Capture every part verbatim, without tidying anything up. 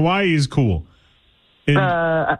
Hawaii is cool. And, uh,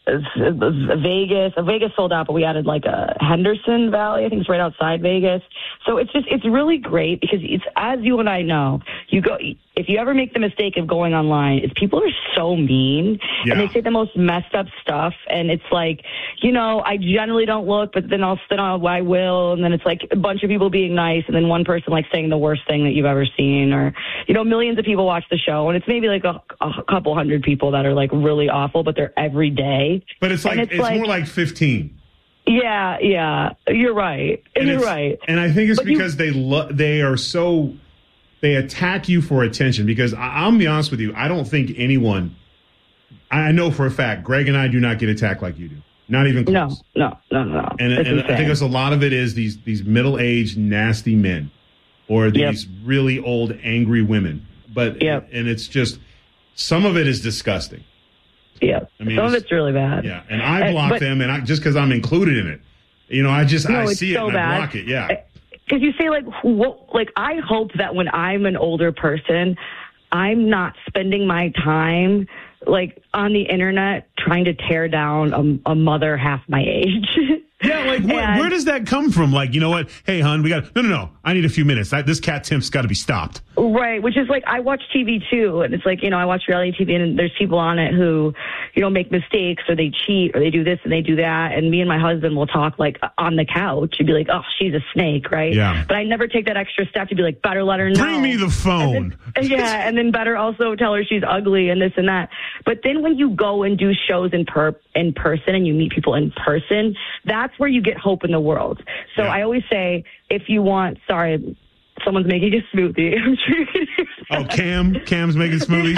Vegas, Vegas sold out, but we added like a Henderson Valley. I think it's right outside Vegas. So it's just, it's really great because it's, as you and I know, you go, if you ever make the mistake of going online, it's people are so mean yeah. and they say the most messed up stuff. And it's like, you know, I generally don't look, but then I'll sit on, I will. And then it's like a bunch of people being nice. And then one person like saying the worst thing that you've ever seen, or, you know, millions of people watch the show and it's maybe like a, a couple hundred people that are like really awful, but they're every day. But it's like, it's, it's like, more like fifteen. Yeah, yeah, you're right. And you're right. And I think it's but because you, they lo- they are so, they attack you for attention. Because I- I'll be honest with you, I don't think anyone, I know for a fact, Greg and I do not get attacked like you do. Not even close. No, no, no, no. And, and I think there's a lot of it is these these middle-aged, nasty men or these yep. really old, angry women. But yep. and it's just, some of it is disgusting. Yeah, I mean, some of it's really bad. Yeah, and I block but, them, and I, just because I'm included in it, you know, I just no, I see so it and bad. I block it. Yeah, because you say like, what, like I hope that when I'm an older person, I'm not spending my time like on the internet trying to tear down a, a mother half my age. Yeah, like where, and, where does that come from? Like, you know what? Hey, hon, we got no, no, no. I need a few minutes. I, this cat Timp's got to be stopped. Right, which is like I watch T V too, and it's like, you know, I watch reality T V, and there's people on it who, you know, make mistakes or they cheat or they do this and they do that, and me and my husband will talk like on the couch and be like, oh, she's a snake, right? Yeah. But I never take that extra step to be like, better let her know. Bring me the phone. And then, yeah, and then better also tell her she's ugly and this and that. But then when you go and do shows in per in person and you meet people in person, that's where you get hope in the world. So yeah. I always say, if you want, sorry, someone's making a smoothie. I'm sure you can hear that. Oh, Cam? Cam's making smoothies?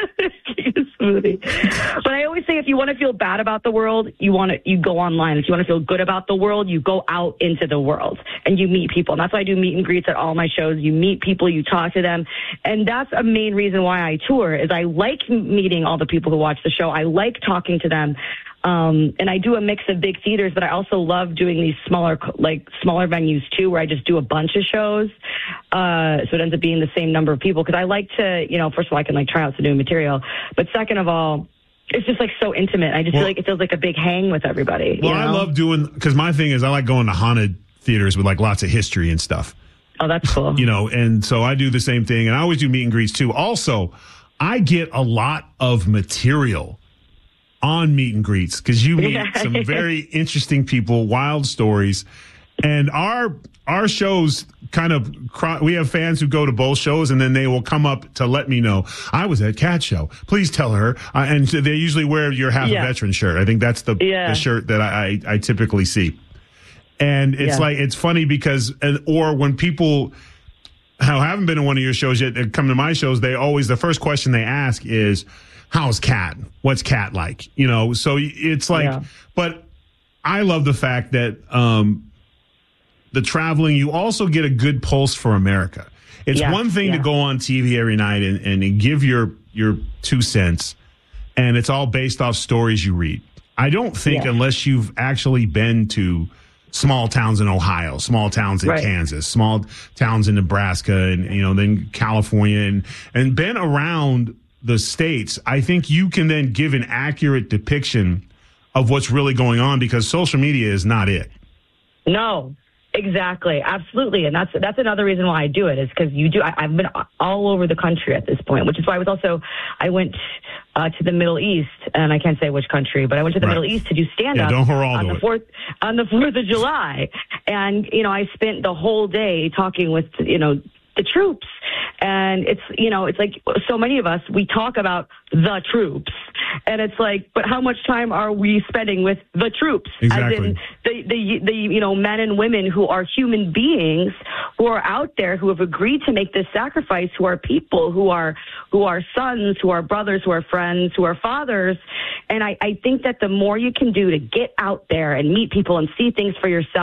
a smoothie. But I always say, if you want to feel bad about the world, you want to, you go online. If you want to feel good about the world, you go out into the world and you meet people. And that's why I do meet and greets at all my shows. You meet people, you talk to them. And that's a main reason why I tour, is I like meeting all the people who watch the show. I like talking to them. Um, and I do a mix of big theaters, but I also love doing these smaller, like smaller venues too, where I just do a bunch of shows. Uh, so it ends up being the same number of people. Cause I like to, you know, first of all, I can like try out some new material, but second of all, it's just like so intimate. I just well, feel like it feels like a big hang with everybody. Well, you know? I love doing, cause my thing is I like going to haunted theaters with like lots of history and stuff. Oh, that's cool. You know, and so I do the same thing, and I always do meet and greets too. Also, I get a lot of material on meet and greets because you meet some very interesting people, wild stories, and our our shows kind of we have fans who go to both shows and then they will come up to let me know I was at Cat Show. Please tell her, uh, and they usually wear your half yeah. a veteran shirt. I think that's the, yeah. the shirt that I, I I typically see, and it's yeah. like it's funny because and or when people who haven't been to one of your shows yet come to my shows, they always the first question they ask is, how's Cat? What's Cat like? You know, so it's like, yeah. but I love the fact that um, the traveling, you also get a good pulse for America. It's yeah, one thing yeah. to go on T V every night and, and give your, your two cents, and it's all based off stories you read. I don't think yeah. unless you've actually been to small towns in Ohio, small towns in right. Kansas, small towns in Nebraska, and, you know, then California, and, and been around the states, I think you can then give an accurate depiction of what's really going on, because social media is not it. No, exactly. Absolutely. And that's, that's another reason why I do it, is because you do, I, I've been all over the country at this point, which is why I was also, I went uh, to the Middle East, and I can't say which country, but I went to the right. Middle East to do stand up yeah, on the fourth, on the fourth of July. And, you know, I spent the whole day talking with, you know, the troops. And it's, you know, it's like so many of us, we talk about the troops, and it's like, but how much time are we spending with the troops? Exactly. As in the, the, the, you know, men and women who are human beings, who are out there, who have agreed to make this sacrifice, who are people, who are, who are sons, who are brothers, who are friends, who are fathers. And I, I think that the more you can do to get out there and meet people and see things for yourself.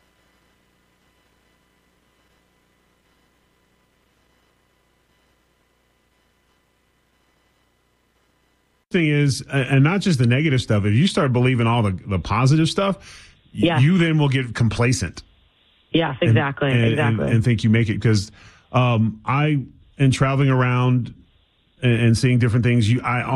Thing is, and not just the negative stuff, if you start believing all the, the positive stuff, yeah. you then will get complacent. Yes, exactly. And, and, exactly. And, and think you make it, because um, I, in traveling around and, and seeing different things, you, I